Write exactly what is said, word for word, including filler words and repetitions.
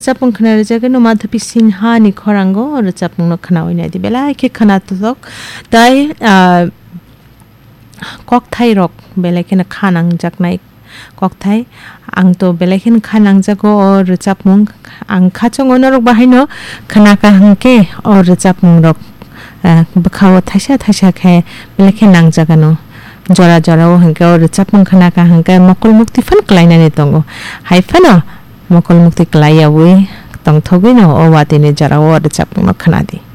rochapung khana rejake no Madhapi Sinha ni khorango rochapung no khana oina di bela ke khana tok dai kok thai rok belai ke khanang jaknai kok thai ang to belai ke khanang jago or rochapung ang khachong onorok bahaino khana ka hangke or rochapung rok bakhaw thaisa thaisa khe belai ke nang jagano jora jora o hangke or rochapung khana ka hangke mokol mukti fan klaina ni tongo hai fano mokol mukti klaya wi tong thogino o watini jara o rochapung no khana di